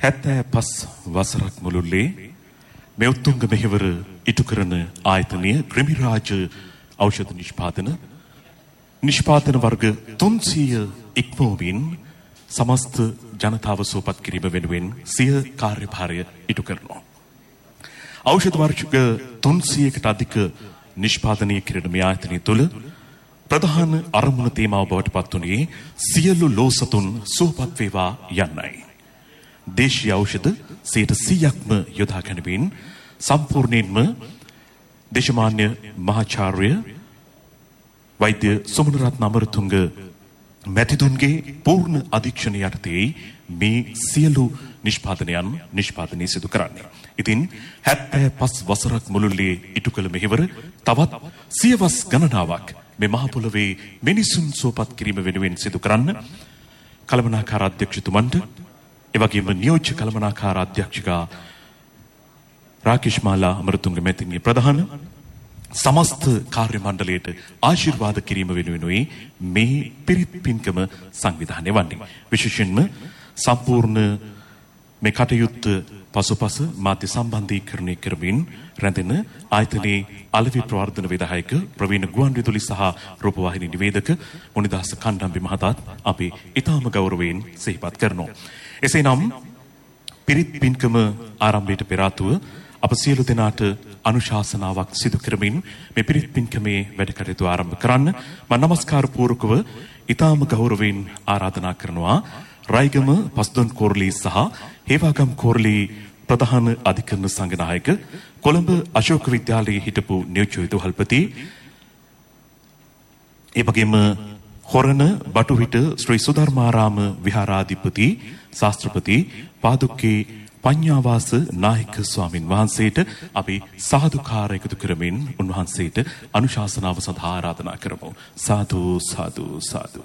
75 වසරක් මුළුල්ලේ මේ උතුංග මෙහෙවර ඉටු කරන ආයතනය ක්‍රිමිරාජ ඖෂධ නිෂ්පාදන වර්ග 300 ඉක්මවමින් සමස්ත ජනතාව සුවපත් කිරීම වෙනුවෙන් සිය කාර්යභාරය ඉටු කරනවා. ඖෂධ වර්ග 300කට අධික නිෂ්පාදනය කිරීම මේ ආයතනය තුළ ප්‍රධාන අරමුණ තේමාව බවට පත් වුණේ සියලු ලෝසතුන් සුවපත් වේවා යන්නයි. දේශීය ඖෂධ 100%ක්ම යොදා ගැනීමෙන් සම්පූර්ණයෙන්ම දේශමාන්‍ය මහාචාර්ය වෛද්‍ය සුමනරත්න අමරතුංග මැතිතුන්ගේ පූර්ණ අධීක්ෂණය යටතේ මේ සියලු නිෂ්පාදනය සිදු කරන්නේ. ඉතින් 75 වසරක් මුළුල්ලේ ඉටු කළ මෙහෙවර තවත් සියවස් ගණනාවක් මේ මහ පොළොවේ මිනිසුන් සුවපත් කිරීම වෙනුවෙන් සිදු කරන්න කළමනාකාර අධ්‍යක්ෂතුමන්ට එවැගේම නියෝජ්‍ය කළමනාකාර අධ්‍යක්ෂිකා රාකේෂ් මාලා අමරතුංග මැතිණිය ප්‍රධාන සමස්ත කාර්ය මණ්ඩලයට ආශිර්වාද කිරීම වෙනුවෙනුයි මේ පිරිත් පින්කම සංවිධානය වන්නේ. විශේෂයෙන්ම සම්පූර්ණ මේ කටයුත්ත පසුපස මාධ්‍ය සම්බන්ධීකරණය කරමින් රැඳෙන ආයතනයේ අලෙවි ප්‍රවර්ධන විධායක ප්‍රවීණ ගුවන්විදුලි සහ රූපවාහිනී නිවේදක මොනිදාස කණ්ඩම්බි මහතාත් අපි ඊටම ගෞරවයෙන් සිහිපත් කරනවා. එසේනම් පිරිත් පින්කම ආරම්භයට පෙර ආතුව අප සියලු දෙනාට අනුශාසනාවක් සිදු කරමින් මේ පිරිත් පින්කමේ වැඩ කටයුතු ආරම්භ කරන්න මම নমස්කාර පූර්වකව ඊටම ගෞරවයෙන් ආරාධනා කරනවා රයිගම පස්දොන් කෝරළී සහ හේවාගම් කෝරළී ප්‍රධාන අධිකරණ සංඝනායක කොළඹ අශෝක විද්‍යාලයේ හිටපු නියෝජ්‍ය විදුහල්පති එවැගේම හොරණ බටුවිට ශ්‍රී සුධර්මාරාම විහාරාධිපති ශාස්ත්‍රපති පාදුක්කේ පඤ්ඤාවාස නායක ස්වාමින් වහන්සේට අපි සාදුකාර එකතු කරමින් උන්වහන්සේට අනුශාසනාව සඳහා ආරාධනා කරමු. සාදු සාදු සාදු.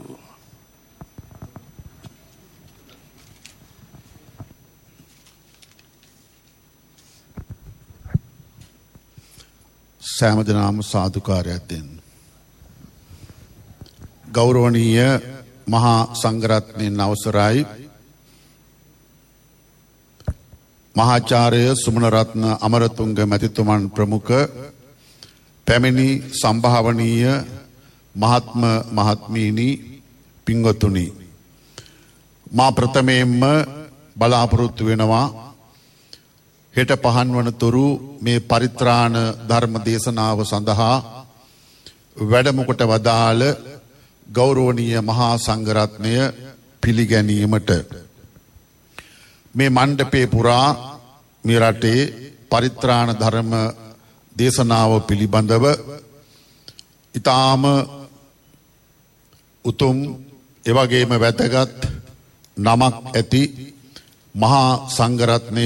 සෑමදෙනාම සාදුකාරයක් දෙන්න. ගෞරවනීය මහා සංඝරත්නයන් අවසරයි මහාචාර්ය සුමනරත්න අමරතුංග මැතිතුමන් ප්‍රමුඛ පැමිණි සම්භාවනීය මහත්ම මහත්මීනි පින්වතුනි, මා ප්‍රථමයෙන්ම බලාපොරොත්තු වෙනවා හෙට පහන් වනතුරු මේ පරිත්‍රාණ ධර්ම දේශනාව සඳහා වැඩම කොට වදාළ ගෞරවනීය මහා සංඝරත්නය පිළිගැනීමට. මේ මණ්ඩපේ පුරා මේ රටේ පරිත්‍රාණ ධර්ම දේශනාව පිළිබඳව ඊටාම උතුම් එවැගේම වැදගත් නමක් ඇති මහා සංඝරත්නය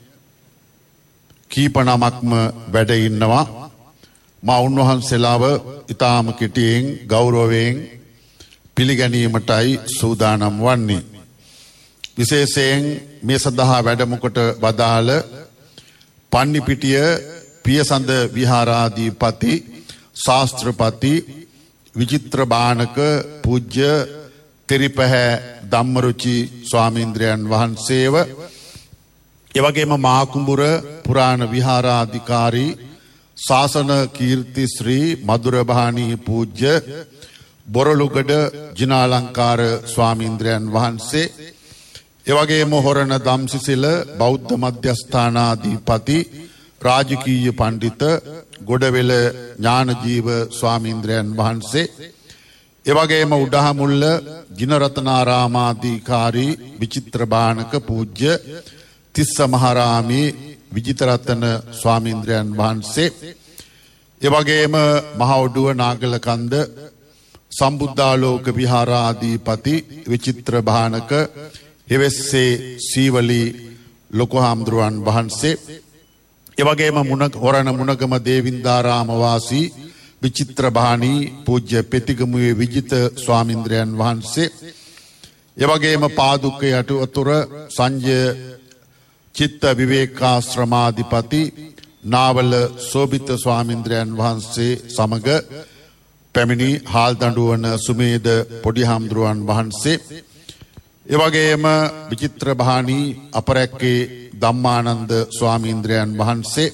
කීප නමක්ම වැඩ ඉන්නවා. මා උන්වහන්සේලාව ඊටාම කෙටියෙන් ගෞරවයෙන් පිළිගැනීමටයි සූදානම් වන්නේ. විශේෂයෙන් මේ සඳහා වැඩම කොට වදාළ පන්නිපිටිය පියසඳ විහාරාධිපති ශාස්ත්‍රපති විචිත්‍ර බානක පූජ්‍ය තිරිපැහැ ධම්මරුචි ස්වාමීන්ද්‍රයන් වහන්සේව එවැගේම මාකුඹුර පුරාණ විහාරාධිකාරී ශාසන කීර්ති ශ්‍රී මధుරභානී පූජ්‍ය බොරළුගඩ ජිනාලංකාර ස්වාමීන්ද්‍රයන් වහන්සේ එවැගේම හොරණ දම්සිසිල බෞද්ධ මධ්‍යස්ථානාධිපති රාජකීය පඬිත ගොඩවෙල ඥානජීව ස්වාමීන්ද්‍රයන් වහන්සේ එවැගේම උඩහමුල්ල ජිනරතනාරාමාධිකාරී විචිත්‍ර බානක පූජ්‍ය තිස්ස මහරාමේ විජිතරතන ස්වාමීන්ද්‍රයන් වහන්සේ එවැගේම මහඔඩුව නාගලකන්ද සම්බුද්ධාලෝක විහාරාධිපති විචිත්‍ර බානක එවෙස්සේ සීවලී ලොකු හාමුදුරුවන් වහන්සේ එවැගේම හොරණ මුණගම දේවින්දාරාම වාසී විචිත්‍ර බානී පූජ්‍ය පෙතිගමුවේ විජිත ස්වාමීන්ද්‍රයන් වහන්සේ එවැගේම පාදුක්ක යටුවතුර සංජය චිත්ත විවේකාශ්‍රමාධිපති නාවල සෝබිත ස්වාමීන්ද්‍රයන් වහන්සේ සමග පැමිණි හාල් දඬුවන සුමේද පොඩි හාමුදුරුවන් වහන්සේ ඒ වගේම විචිත්‍ර බාණී අපරැක්කේ ධම්මානන්ද ස්වාමීන්ද්‍රයන් වහන්සේ,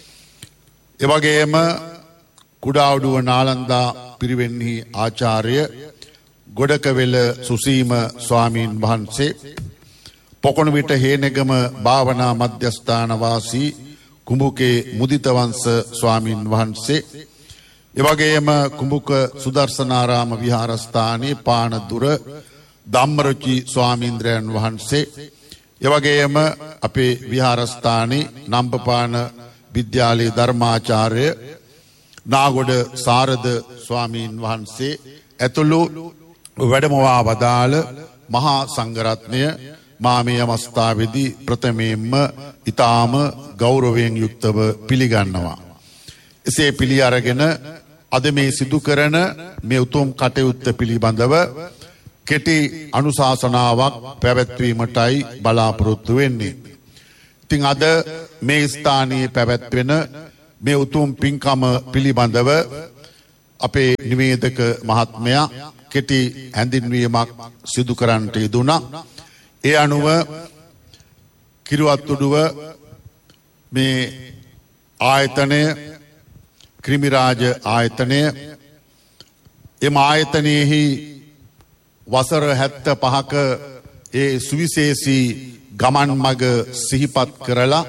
ඒ වගේම කුඩාවඩුව නාලන්දා පිරිවෙන්හි ආචාර්ය ගොඩකවෙල සුසීම ස්වාමීන් වහන්සේ, පොකුණුවිට හේනෙගම භාවනා මධ්‍යස්ථාන වාසී කුඹුකේ මුදිතවංශ ස්වාමීන් වහන්සේ, එවැගේම කුඹුක සුදර්ශනාරාම විහාරස්ථානයේ පානදුර ධම්මරුචි ස්වාමීන්ද්‍රයන් වහන්සේ, එවැගේම අපේ විහාරස්ථානයේ නම්බපාන විද්‍යාලයේ ධර්මාචාර්ය නාගොඩ සාරද ස්වාමීන් වහන්සේ ඇතුළු වැඩමවා වදාළ මහා සංඝරත්නය මා මේ අවස්ථාවේදී ප්‍රථමයෙන්ම ඊටාම ගෞරවයෙන් යුක්තව පිළිගන්නවා. එසේ පිළි අරගෙන අද මේ සිදු කරන මේ උතුම් කටයුත්ත පිළිබඳව කෙටි අනුශාසනාවක් පැවැත්වීමටයි බලාපොරොත්තු වෙන්නේ. ඉතින් අද මේ ස්ථානයේ පැවැත්වෙන මේ උතුම් පින්කම පිළිබඳව අපේ නිවේදක මහත්මයා කෙටි හැඳින්වීමක් සිදු කරන්නට යෙදුණා. ඒ අනුව කිරුවත්තුඩුව මේ ආයතනය ක්‍රිමිරාජ ආයතනය, එම ආයතනයෙහි වසර 75ක ඒ සුවිශේෂී ගමන් මඟ සිහිපත් කරලා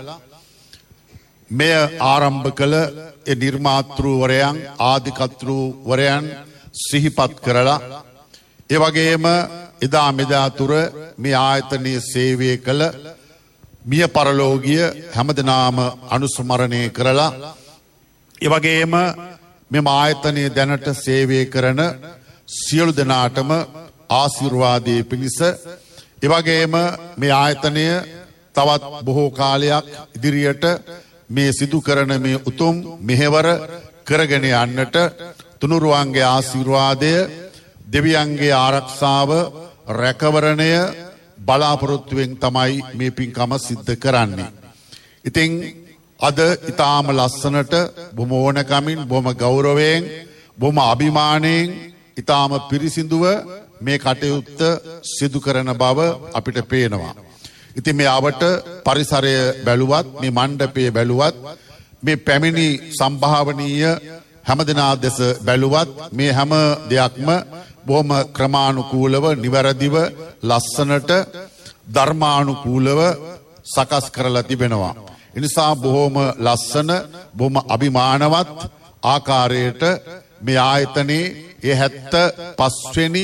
මෙය ආරම්භ කළ ඒ නිර්මාතෘවරයන් ආදිකර්තෘවරයන් සිහිපත් කරලා, ඒ වගේම එදා මෙදා තුර මේ ආයතනයේ සේවය කළ මිය පරලෝකීය හැමදෙනාම අනුස්මරණය කරලා, ඒ වගේම මෙම ආයතනයේ දැනට සේවය කරන සියලු දෙනාටම ආශිර්වාදයේ පිණිස, ඒ වගේම මේ ආයතනය තවත් බොහෝ කාලයක් ඉදිරියට මේ සිදු කරන මේ උතුම් මෙහෙවර කරගෙන යන්නට තුනුරුවන්ගේ ආශිර්වාදය, දෙවියන්ගේ ආරක්ෂාව, රැකවරණය බලාපොරොත්තුවෙන් තමයි මේ පින්කම සිද්ධ කරන්නේ. ඉතින් අද ඊටාම ලස්සනට බොහොම ඕනකමින්, බොහොම ගෞරවයෙන්, බොහොම අභිමාණයෙන්, ඊටාම පිරිසිදුව මේ කටයුත්ත සිදු කරන බව අපිට පේනවා. ඉතින් මේ ආවට පරිසරය බැලුවත්, මේ මණ්ඩපය බැලුවත්, මේ පැමිණි සම්භාවනීය හැමදෙනා දෙස බැලුවත්, මේ හැම දෙයක්ම බොහොම ක්‍රමානුකූලව, නිවැරදිව, ලස්සනට, ධර්මානුකූලව සකස් කරලා තිබෙනවා. එනිසා බොහොම ලස්සන, බොහොම අභිමානවත් ආකාරයට මේ ආයතනයේ 75 වෙනි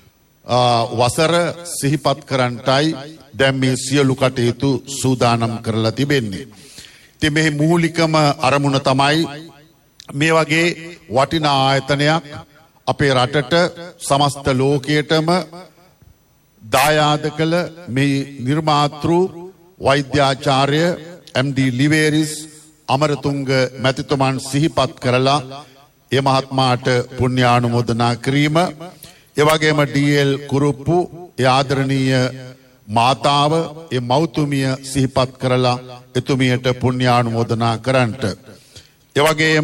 වසර සිහිපත් කරන්නටයි දැන් මේ සියලු කටයුතු සූදානම් කරලා තිබෙන්නේ. ඉතින් මේ මූලිකම අරමුණ තමයි මේ වගේ වටිනා ආයතනයක් අපේ රටට, සමස්ත ලෝකයටම දායාද කළ මේ නිර්මාතෘ වෛද්‍යාචාර්ය MD ලිවේරිස් අමරතුංග මැතිතුමන් සිහිපත් කරලා ඒ මහත්මයාට පුණ්‍යානුමෝදනා කිරීම, ඒ වගේම DL කුරුප්පු ඒ ආදරණීය මාතාව, ඒ මෞතුමිය සිහිපත් කරලා එතුමියට පුණ්‍යානුමෝදනා කරන්නට, ඒ වගේම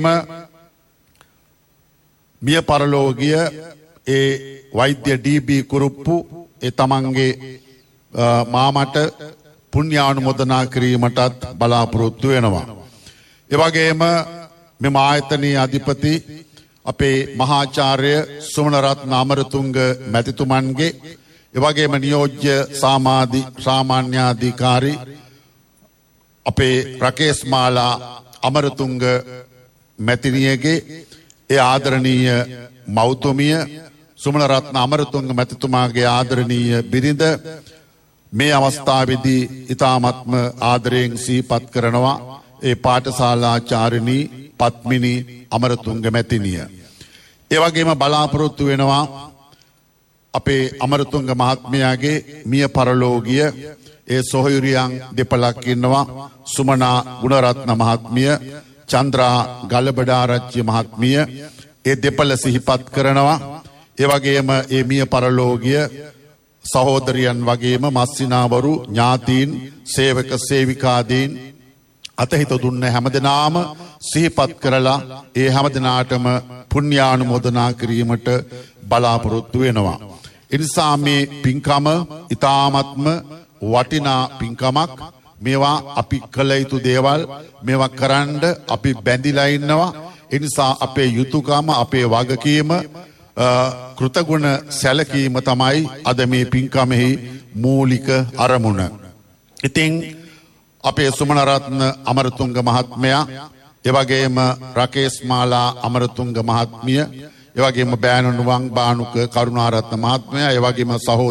මිය පරලෝකීය ඒ වෛද්‍ය DB කුරුප්පු ඒ තමන්ගේ මාමට පුණ්‍යානුමෝදනා කිරීමටත් බලාපොරොත්තු වෙනවා. ඒ වගේම මෙම ආයතනයේ අධිපති අපේ මහාචාර්ය සුමනරත්න අමරතුංග මැතිතුමන්ගේ, ඒ වගේම නියෝජ්‍ය සාමාන්‍යාධිකාරී අපේ රකේස් මාලා අමරතුංග මැතිණියගේ ඒ ආදරණීය මෞතුමිය සුමනරත්න අමරතුංග මැතිතුමාගේ ආදරණීය බිරිඳ මේ අවස්ථාවේදී ඊ타මත්ම ආදරයෙන් සිහිපත් කරනවා ඒ පාඨශාලාචාරිණී පත්මිනි අමරතුංග මැතිණිය. ඒ වගේම බලාපොරොත්තු වෙනවා අපේ අමරතුංග මහත්මයාගේ මිය පරලෝකීය ඒ සොහොයුරියන් දෙපළක් ඉන්නවා. සුමනා ගුණරත්න මහත්මිය, චන්ද්‍රා ගලබඩාරච්චි මහත්මිය ඒ දෙපළ සිහිපත් කරනවා. ඒ වගේම ඒ මිය පරලෝකීය සහෝදරියන් වගේම මස්සිනාවරු, ඥාතීන්, සේවක සේවිකාදීන් අතහිත දුන්න හැමදෙනාම සිහිපත් කරලා ඒ හැමදෙනාටම පුණ්‍යානුමෝදනා කිරීමට බලාපොරොත්තු වෙනවා. එනිසා මේ පින්කම ඊ타ත්ම වටිනා පින්කමක්. මේවා අපි කළ යුතු දේවල්. මේවා කරන්න අපි බැඳිලා ඉන්නවා. එනිසා අපේ යුතුයකම අපේ වගකීම කෘතගුණ සැලකීම තමයි අද මේ පින්කමෙහි මූලික අරමුණ. ඉතින් අපේ සුමනරත්න අමරතුංග මහත්මයා, එවැගේම රකේෂ් මාලා අමරතුංග මහත්මිය, එවැගේම බෑනුවන් බානුක කරුණාරත්න මහත්මයා, එවැගේම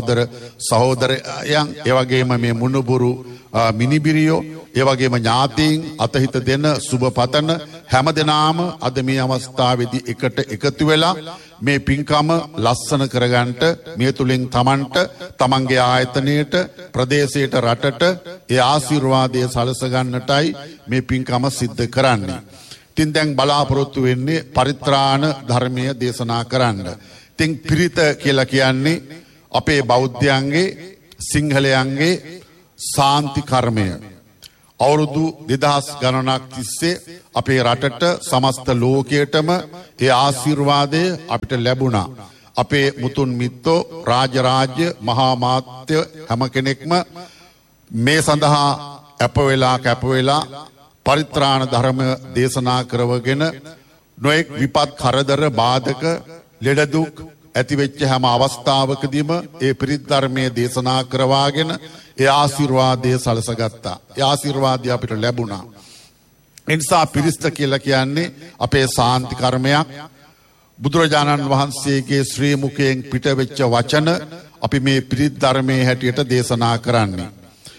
සහෝදරයන්, එවැගේම මේ මුණුබුරු මිනිබිරියෝ, එවැගේම ඥාතීන් අතහිත දෙන සුබ පතන හැම දෙනාම අද මේ අවස්ථාවේදී එකට එකතු වෙලා මේ පින්කම ලස්සන කරගන්නට, මේ තුලින් තමන්ට, තමන්ගේ ආයතනයට, ප්‍රදේශයට, රටට ඒ ආශිර්වාදය සලස ගන්නටයි මේ පින්කම සිද්ධ කරන්නේ. ඉතින් දැන් බලාපොරොත්තු වෙන්නේ පරිත්‍රාණ ධර්මයේ දේශනා කරන්න. ඉතින් පිරිත කියලා කියන්නේ අපේ බෞද්ධයන්ගේ, සිංහලයන්ගේ සාන්ති කර්මය. අවුරුදු 2000 ගණනක් තිස්සේ අපේ රටට, සමස්ත ලෝකයටම ඒ ආශිර්වාදය අපිට ලැබුණා. අපේ මුතුන් මිත්තෝ, රාජරාජ්‍ය, මහා මාත්‍ය හැම කෙනෙක්ම මේ සඳහා කැප වෙලා පරිත්‍රාණ ධර්ම දේශනා කරවගෙන නොඑක් විපත් කරදර බාධක ලෙඩ දුක් ඇතිවෙච්ච හැම අවස්ථාවකදීම ඒ පිරිත් ධර්මයේ දේශනා කරවාගෙන ඒ ආශිර්වාදය සලසගත්තා. ඒ ආශිර්වාදය අපිට ලැබුණා. ඒ නිසා පිරිස්ත කියලා කියන්නේ අපේ සාන්ති කර්මයක්. බුදුරජාණන් වහන්සේගේ ශ්‍රී මුඛයෙන් පිටවෙච්ච වචන අපි මේ පිරිත් ධර්මයේ හැටියට දේශනා කරන්නේ.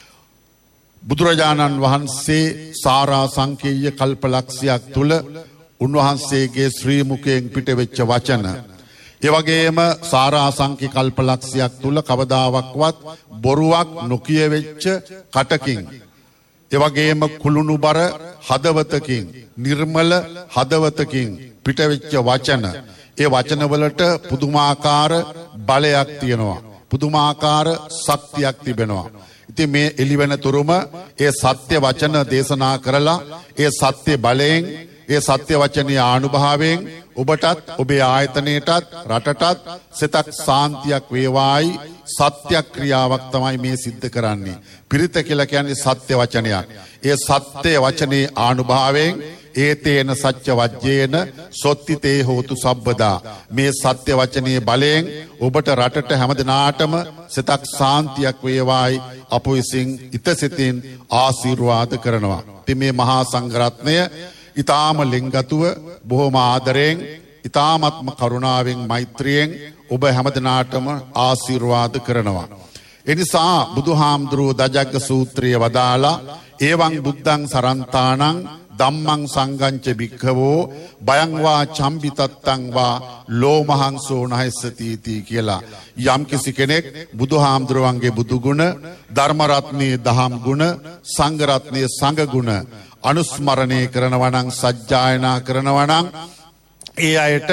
බුදුරජාණන් වහන්සේ සාරා සංකේය කල්පලක්ෂයක් තුල උන්වහන්සේගේ ශ්‍රී මුඛයෙන් පිටවෙච්ච වචන, ඒ වගේම සාරා සංකේය කල්පලක්ෂයක් තුල කවදාවත් බොරුවක් නොකියවෙච්ච කටකින්, ඒ වගේම කුළුණුබර හදවතකින්, නිර්මල හදවතකින් පිටවෙච්ච වචන, ඒ වචනවලට පුදුමාකාර බලයක් තියෙනවා, පුදුමාකාර ශක්තියක් තිබෙනවා. ඉතින් මේ එළිවෙන තුරුම ඒ සත්‍ය වචන දේශනා කරලා ඒ සත්‍ය බලයෙන්, ඒ සත්‍ය වචනීය ආනුභාවයෙන් ඔබටත්, ඔබේ ආයතනයටත්, රටටත් සිතක් සාන්තියක් වේවායි සත්‍යක්‍රියාවක් තමයි මේ සිද්ධ කරන්නේ. පිරිත කියලා කියන්නේ සත්‍ය වචනයක්. ඒ සත්‍ය වචනේ ආනුභාවයෙන් ඒතේන සත්‍ය වජ්ජේන සොත්තිතේ හෝතු සබ්බදා. මේ සත්‍ය වචනේ බලයෙන් ඔබට, රටට, හැමදෙනාටම සිතක් සාන්තියක් වේවායි අප විසින් ඉතසිතින් ආශිර්වාද කරනවා. ඉතින් මේ මහා සංඝරත්නය ඊ타ම ලෙන්ගතුව, බොහොම ආදරයෙන්, ඊ타මත්ම කරුණාවෙන්, මෛත්‍රියෙන් ඔබ හැමදෙනාටම ආශිර්වාද කරනවා. එනිසා බුදුහාමුදුරුවෝ දජග්ග සූත්‍රයේ වදාලා ඒවං බුද්ධං සරන්තානං ධම්මං සංගංච භික්ඛවෝ බයං වා චම්බිතත්තං වා ලෝමහංසෝ නහස්සති තී කියලා. යම් කිසි කෙනෙක් බුදුහාමුදුරුවන්ගේ බුදු ගුණ, ධර්ම රත්නයේ දහම් ගුණ, සංඝ රත්නයේ සංඝ ගුණ අනුස්මරණය කරනවා නම්, සජ්ජායනා කරනවා නම් ඒ අයට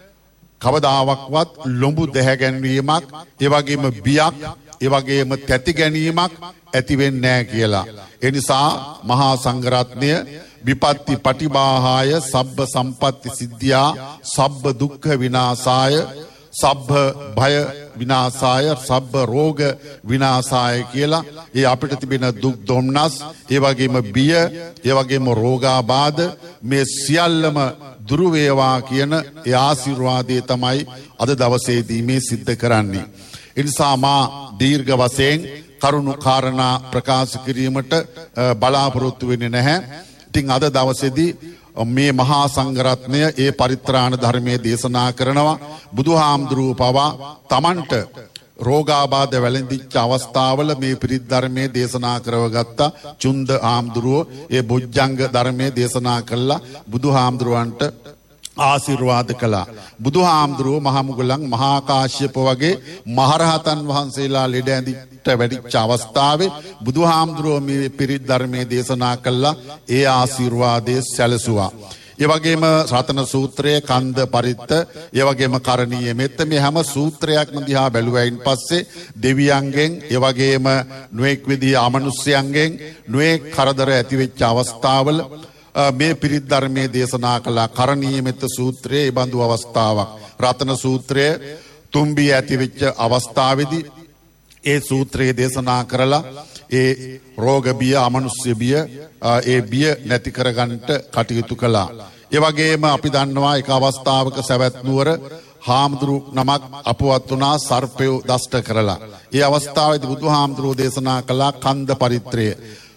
කවදාවත් ලොඹු දැහැ ගැනීමක්, ඒ වගේම බියක්, ඒ වගේම තැති ගැනීමක් ඇති වෙන්නේ නැහැ කියලා. ඒ නිසා මහා සංඝරත්නය විපත්ති පටිභාහාය සබ්බ සම්පatti සිද්ධියා සබ්බ දුක්ඛ විනාශාය සබ්බ භය විනාශාය සබ්බ රෝග විනාශාය කියලා ඒ අපිට තිබෙන දුක් දුම්නස්, ඒ වගේම බිය, ඒ වගේම රෝගාබාධ මේ සියල්ලම දුරු වේවා කියන ඒ ආශිර්වාදය තමයි අද දවසේදී මේ සිද්ධ කරන්නේ. ඒ නිසා මා දීර්ඝ වශයෙන් කරුණු කාරණා ප්‍රකාශ කිරීමට බලාපොරොත්තු වෙන්නේ නැහැ. ඉතින් අද දවසේදී මේ මහා සංඝරත්නය ඒ පරිත්‍රාණ ධර්මයේ දේශනා කරනවා. බුදුහාමුදුරුව පවා තමන්ට රෝගාබාධ වැළඳිච්ච අවස්ථාවල මේ පිරිත් ධර්මයේ දේශනා කරවගත්ත චුන්ද ආම්දුරුව ඒ බොජ්ජංග ධර්මයේ දේශනා කළා. බුදුහාමුදුරුවන්ට ආශිර්වාද කළා. බුදුහාමුදුරුව මහා මුගලන්, මහා කාශ්‍යප වගේ මහරහතන් වහන්සේලා ලෙඩ ඇඳිට වැඩිච්ච අවස්ථාවේ බුදුහාමුදුරුව මේ පිරිත් ධර්මයේ දේශනා කළා. ඒ ආශිර්වාදයේ සැලසුවා. ඒ වගේම රතන සූත්‍රය, කන්ද පරිත්ත, ඒ වගේම කරණීය මෙත්ත, මේ හැම සූත්‍රයක්ම දිහා බැලුවයින් පස්සේ දෙවියන්ගෙන්, ඒ වගේම නොඑක් විදිහේ අමනුෂ්‍යයන්ගෙන් නොඑක් කරදර ඇති වෙච්ච අවස්ථාවල මේ පිරිත් ධර්මයේ දේශනා කළා. කරණීය මෙත්ත සූත්‍රයේ ඒ බඳු අවස්ථාවක්. රතන සූත්‍රය තුම්බී ඇතිවෙච්ච අවස්ථාවේදී ඒ සූත්‍රයේ දේශනා කරලා ඒ රෝග බිය අමනුෂ්‍ය බිය ඒ බිය නැති කරගන්නට කටයුතු කළා. ඒ වගේම අපි දන්නවා එක අවස්ථාවක සවැත් නුවර හාමුදුරු නමක් අපවත් වුණා සර්පය දෂ්ට කරලා. ඒ අවස්ථාවේදී බුදුහාමුදුරුවෝ දේශනා කළා කන්ද පරිත්‍රය.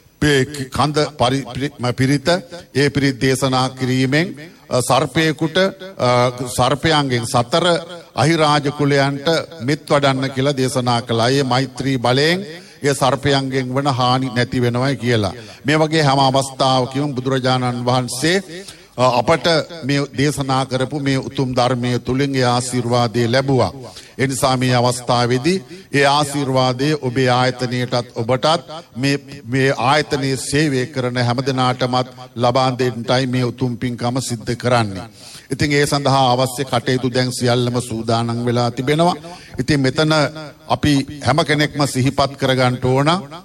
කන්ද පිරිත ඒ පිරිත් දේශනා කිරීමෙන් සර්පයෙකුට සර්පයන්ගෙන් සතර අහිරාජ කුලයන්ට මෙත් වඩන්න කියලා දේශනා කළා. ඒ මෛත්‍රී බලයෙන් ඒ සර්පයන්ගෙන් වන හානි නැති වෙනවයි කියලා. මේ වගේ හැම අවස්ථාවකම බුදුරජාණන් වහන්සේ අපට මේ දේශනා කරපු මේ උතුම් ධර්මයේ තුලින් ඒ ආශිර්වාදය ලැබුවා. ඒ නිසා මේ අවස්ථාවේදී ඒ ආශිර්වාදය ඔබේ ආයතනයටත් ඔබටත් මේ ආයතනයේ සේවය කරන හැමදෙනාටමත් ලබා දෙන්නයි මේ උතුම් පින්කම සිද්ධ කරන්නේ. ඉතින් ඒ සඳහා අවශ්‍ය කටයුතු දැන් සියල්ලම සූදානම් වෙලා තිබෙනවා. ඉතින් මෙතන අපි හැම කෙනෙක්ම සිහිපත් කරගන්න ඕන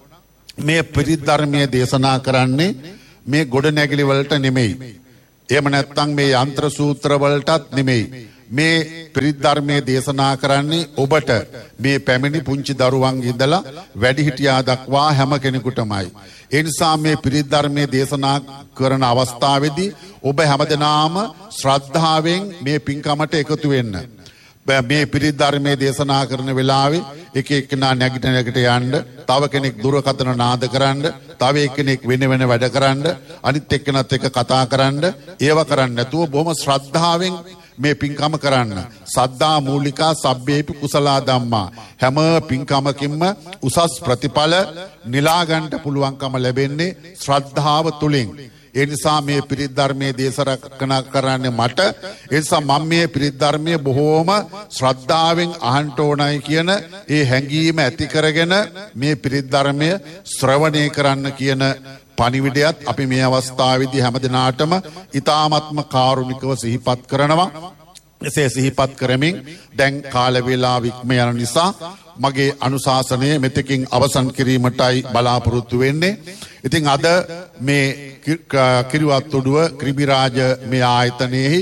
මේ පිරිත් ධර්මයේ දේශනා කරන්නේ මේ ගොඩනැගිලි වලට නෙමෙයි. එහෙම නැත්නම් මේ යන්ත්‍ර සූත්‍ර වලටත් නෙමෙයි. මේ පිරිත් ධර්මයේ දේශනා කරන්නේ ඔබට මේ පැමිණි පුංචි දරුවන් ඉඳලා වැඩිහිටියා දක්වා හැම කෙනෙකුටමයි. ඒ නිසා මේ පිරිත් ධර්මයේ දේශනා කරන අවස්ථාවේදී ඔබ හැමදෙනාම ශ්‍රද්ධාවෙන් මේ පින්කමට එකතු වෙන්න. මේ පිරිත් ධර්මයේ දේශනා කරන වෙලාවේ එක එක්කෙනා නැගිට යන්න, තව කෙනෙක් දුරකථන නාද කරන්න, තව එක්කෙනෙක් වෙන වැඩ කරන්න, අනිත් එක්කෙනත් එක්ක කතා කරන්න, ඒව කරන්නේ නැතුව බොහොම ශ්‍රද්ධාවෙන් මේ පින්කම කරන්න. සද්ධා මූලිකා සබ්බේපි කුසලා ධම්මා. හැම පින්කමකින්ම උසස් ප්‍රතිඵල නෙලා ගන්නට පුළුවන්කම ලැබෙන්නේ ශ්‍රද්ධාව තුලින්. ඒ නිසා මේ පිරිත් ධර්මයේ දේශනා කරන්නේ මට. ඒ නිසා මම මේ පිරිත් ධර්මයේ බොහෝම ශ්‍රද්ධාවෙන් අහන්න ඕනයි කියන ඒ හැඟීම ඇති කරගෙන මේ පිරිත් ධර්මය ශ්‍රවණය කරන්න කියන පණිවිඩයත් අපි මේ අවස්ථාවේදී හැමදිනාටම ඊ타ත්ම කාරුණිකව සිහිපත් කරනවා. එසේ සිහිපත් කරමින් දැන් කාල වේලාව ඉක්ම යන නිසා මගේ අනුශාසනය මෙතකින් අවසන් කිරීමටයි බලාපොරොත්තු වෙන්නේ. ඉතින් අද මේ කිරිවත්තුඩුව ක්‍රිබිරාජ මේ ආයතනයේහි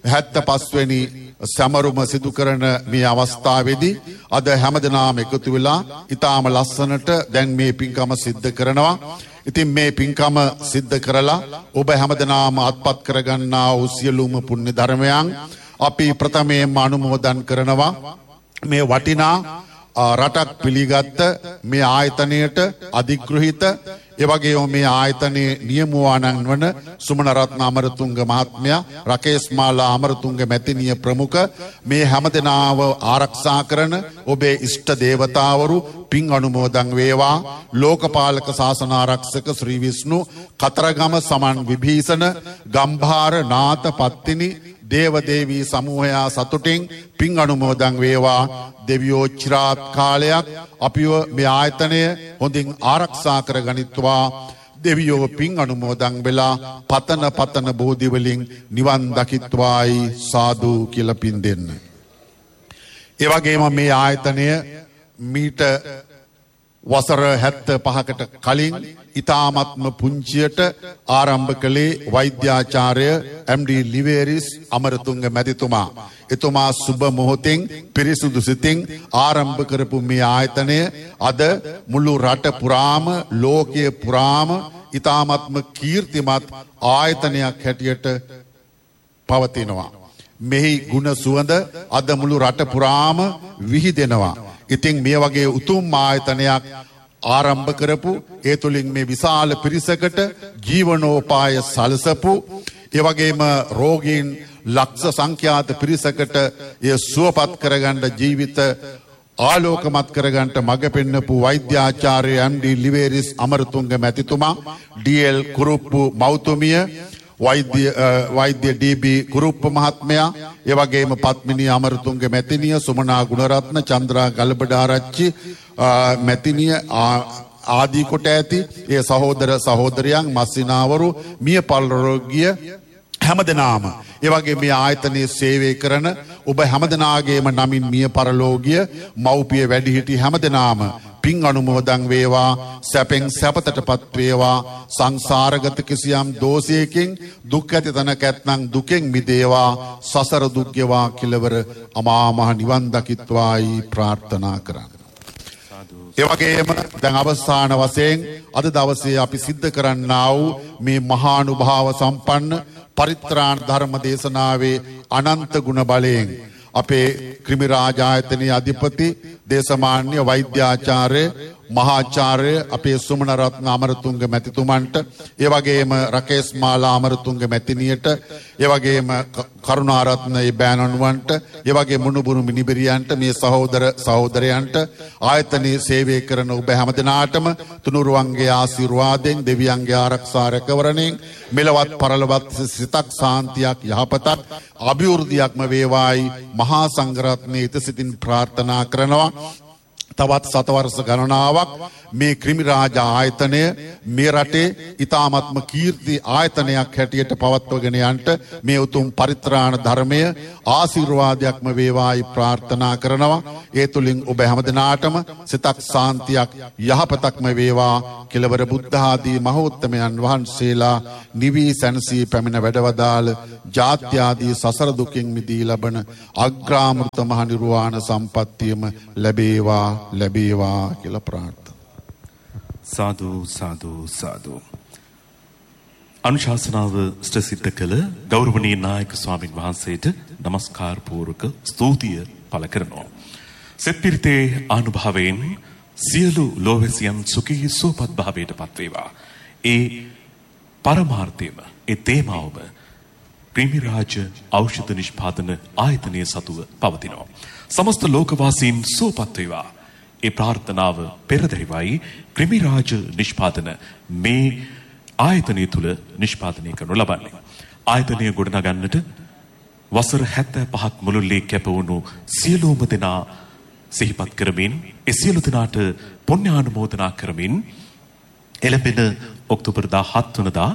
75 වෙනි සමරුම සිදු කරන මේ අවස්ථාවේදී අද හැමදෙනාම එකතු වෙලා ඊටාම ලස්සනට දැන් මේ පින්කම සිද්ධ කරනවා. ඉතින් මේ පින්කම සිද්ධ කරලා ඔබ හැමදෙනාම අත්පත් කරගන්නා වූ සියලුම පුණ්‍ය ධර්මයන් අපි ප්‍රථමයෙන්ම අනුමෝදන් කරනවා. මේ වටිනා රටක් පිළිගත්ත මේ ආයතනයට අධිග්‍රහිත එවැගේම මේ ආයතනයේ නියමුවාණන් වන සුමන රත්න අමරතුංග මහත්මයා, රකේෂ් මාලා අමරතුංග මැතිණිය ප්‍රමුඛ මේ හැමදෙනාව ආරක්ෂා කරන ඔබේ ඉෂ්ට දේවතාවරු පින් අනුමෝදන් වේවා. ලෝකපාලක ශාසන ආරක්ෂක ශ්‍රී විෂ්ණු කතරගම සමන් විභීෂණ ගම්භාර නාත පත්තිනි දේවදේවී සමූහයා සතුටින් පින් අනුමෝදන් වේවා. දෙවියෝ චිරාත් කාලයක් අපිව මේ ආයතනය හොඳින් ආරක්ෂා කර ගනිත්වා. දෙවියෝ පින් අනුමෝදන් වෙලා පතන බෝධි වලින් නිවන් දකිත්වායි සාදු කියලා පින් දෙන්න. ඒ වගේම මේ ආයතනය මීට වසර 75කට කලින් ඊ타ත්ම පුංචියට ආරම්භ කළේ වෛද්‍යාචාර්ය MD ලිවේරිස් අමරතුංග මැතිතුමා. එතුමා සුබ මොහොතින් පිරිසුදු සිතින් ආරම්භ කරපු මේ ආයතනය අද මුළු රට පුරාම ලෝකයේ පුරාම ඊ타ත්ම කීර්තිමත් ආයතනයක් හැටියට පවතිනවා. මෙහි ගුණ සුවඳ අද මුළු රට පුරාම විහිදෙනවා. ඉතින් මේ වගේ උතුම් ආයතනයක් ආරම්භ කරපු ඒ තුලින් මේ විශාල පිරිසකට ජීවනෝපාය සලසපු ඒ වගේම රෝගීන් ලක්ෂ සංඛ්‍යාත පිරිසකට ඒ සුවපත් කරගන්න ජීවිත ආලෝකමත් කරගන්න මඟ පෙන්නපු වෛද්‍යාචාර්ය MD ලිවේරිස් අමරතුංග මැතිතුමා, DL කුරුප්පු මෞතුමිය, වෛද්‍ය DB කුරුප්පු මහත්මයා, ඒ වගේම පත්මිනී අමරතුංග මැතිණිය, සුමනා ගුණරත්න, චන්ද්‍රා ගල්බඩාරච්චි මැතිණිය ආදී කොට ඇති ඒ සහෝදර සහෝදරයන් මස්සිනාවරු මිය පරලෝකීය හැමදෙනාම ඒ වගේ මේ ආයතනයේ සේවය කරන ඔබ හැමදෙනාගේම නමින් මිය පරලෝකීය මව්පිය වැඩිහිටි හැමදෙනාම පින් අනුමෝදන් වේවා සැපෙන් සැපතටපත් වේවා සංසාරගත කිසියම් දෝෂයකින් දුක් ඇති තැනක ඇත්නම් දුකෙන් මිදේවා සසර දුක් ගෙවා කෙලවර අමා මහ නිවන් දකිත්වායි ප්‍රාර්ථනා කරන්න. ඒ වගේම දැන් අවසාන වශයෙන් අද දවසේ අපි සිද්ධ කරන්නා වූ මේ මහානුභාව සම්පන්න පරිත්‍රාණ ධර්ම දේශනාවේ අනන්ත ගුණ බලයෙන් අපේ ක්‍රිමි රාජායතනයේ අධිපති දේශමාන්‍ය වෛද්‍යාචාර්ය මහාචාර්ය අපේ සුමන රත්න අමරතුංග මැතිතුමන්ට ඒ වගේම රකේෂ් මාලා අමරතුංග මැතිණියට ඒ වගේම කරුණාරත්න බෑනනුවන්ට ඒ වගේ මුණුබුරු මිනිබිරියන්ට මේ සහෝදර සහෝදරයන්ට ආයතනයේ සේවය කරන ඔබ හැමදෙනාටම තුනුරුවන්ගේ ආශිර්වාදයෙන් දෙවියන්ගේ ආරක්ෂා රැකවරණයෙන් මෙලවත් පරලොවත් සිතක් සාන්තියක් යහපතක් අභිවෘද්ධියක්ම වේවායි මහා සංඝරත්නයේ ඉතසිතින් ප්‍රාර්ථනා කරනවා. තවත් සතවර්ෂ ගණනාවක් මේ ක්‍රිමි රාජ ආයතනය මේ රටේ ඉතාමත්ම කීර්ති ආයතනයක් හැටියට පවත්වගෙන යන්නට මේ උතුම් පරිත්‍රාණ ධර්මය ආශිර්වාදයක්ම වේවායි ප්‍රාර්ථනා කරනවා. ඒ තුලින් ඔබ හැමදෙනාටම සිතක් සාන්තියක් යහපතක්ම වේවා. කෙලවර බුද්ධ ආදී මහෝත්තමයන් වහන්සේලා නිවි සැනසී පැමිණ වැඩවදාළ ජාත්‍ය ආදී සසර දුකින් මිදී ලබන අග්‍රාමෘත මහ නිර්වාණ සම්පත්තියම ලැබේවා ලැබේවා කියලා ප්‍රාර්ථනා. සාදු සාදු සාදු. අනුශාසනාව සිද්ධ කළ ගෞරවනීය නායක ස්වාමින් වහන්සේට নমස්කාර පූර්වක ස්තුතිය පළ කරනවා. සෙත්පිරිතේ ආනුභාවයෙන් සියලු ලෝවැසියන් සුඛී සුවපත් භාවයට පත් වේවා. ඒ පරමාර්ථයම ඒ තේමාවම ක්‍රිමි රාජ ඖෂධ නිෂ්පාදන ආයතනයේ සතුව පවතිනවා. සමස්ත ලෝකවාසීන් සුවපත් වේවා. ඒ ප්‍රාර්ථනාව පෙරදැරිවයි ක්‍රිමි රාජ නිෂ්පාදන මේ ආයතනය තුල නිෂ්පාදනය කරනු ලබන්නේ. ආයතනය ගොඩනගන්නට වසර 75ක් මුළුල්ලේ කැප වුණු සියලුම දෙනා සිහිපත් කරමින් ඒ සියලු දෙනාට පුණ්‍යානුමෝදනා කරමින් එළඹෙන ඔක්තෝබර් 17 වනදා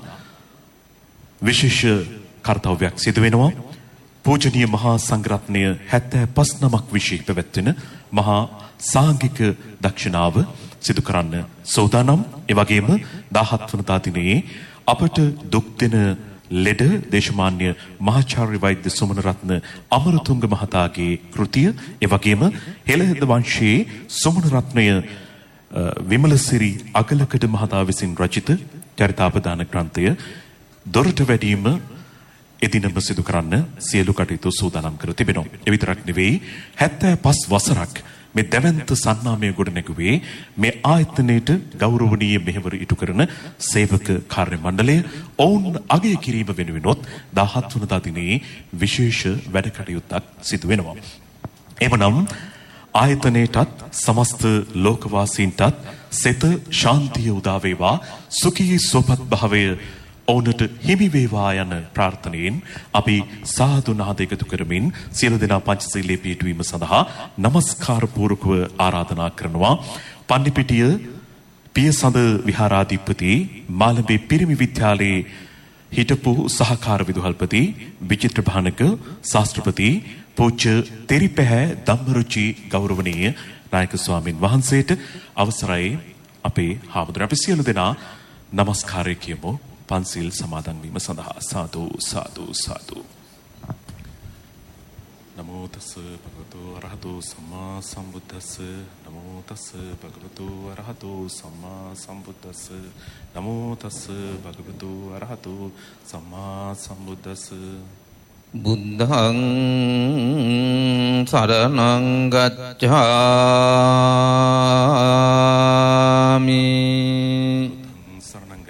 විශේෂ කර්තව්‍යයක් සිදු වෙනවා. පූජනීය මහා සංඝරත්නය 75 නමක් විශේෂ පැවැත්වෙන මහා සාංගික දක්ෂිනාව සිදු කරන්න සෝදානම්. ඒ වගේම 17 වනදා දිනේ අපට දුක් දෙන ලෙඩ දේශමාන්‍ය මහාචාර්ය වෛද්‍ය සුමන රත්න අමරතුංග මහතාගේ කෘතිය, ඒ වගේම හෙළහෙද වංශයේ සුමන රත්නය විමලසිරි අගලකඩ මහතා විසින් රචිත චරිතාපදාන ග්‍රන්ථය දොරට වැඩීම එදිනම සිදු කරන්න සියලු කටයුතු සූදානම් කර තිබෙනවා. ඒ විතරක් නෙවෙයි 75 වසරක් මේ දැවැන්ත සන්නාමය ගොඩනැගුවේ මේ ආයතනයේට ගෞරවනීය මෙහෙවර ඉටු කරන සේවක කාර්ය මණ්ඩලය ඔවුන් අගය කිරීම වෙනුවෙනොත් 17 වනදා දිනේ විශේෂ වැඩ කටයුත්තක් සිදු වෙනවා. එමනම් ආයතනයටත් සමස්ත ලෝකවාසීන්ටත් සෙත ශාන්තිය උදා වේවා, සුඛී සුවපත් භාවය ඔවුන්ට හිමි වේවා යන ප්‍රාර්ථනාවෙන් අපි සාදු නාද එකතු කරමින් සියලු දෙනා පංචශීලයේ පිළිපැදීම සඳහා নমස්කාර පූර්වකව ආරාධනා කරනවා. පන්නිපිටිය පියසඳ විහාරාධිපති මාළඹේ පිරිමි විද්‍යාලයේ හිටපු සහකාර විදුහල්පති විචිත්‍ර භානක ශාස්ත්‍රපති පූජ්‍ය තෙරිපැහැ ධම්මරුචි ගෞරවනීය නායක ස්වාමින් වහන්සේට අවසරයි. අපේ හාමුදුරුවෝ අපි සියලු දෙනා নমස්කාරය කියමු. පන්සිල් සමාදන් වීම සඳහා සාදු සාදු සාදු. නමෝ තස් භගවතු අරහතෝ සම්මා සම්බුද්දස්ස. නමෝ තස් භගවතු අරහතෝ සම්මා සම්බුද්දස්ස. නමෝ තස් භගවතු අරහතෝ සම්මා සම්බුද්දස්ස. බුද්ධං සරණං ගච්ඡාමි. සරණං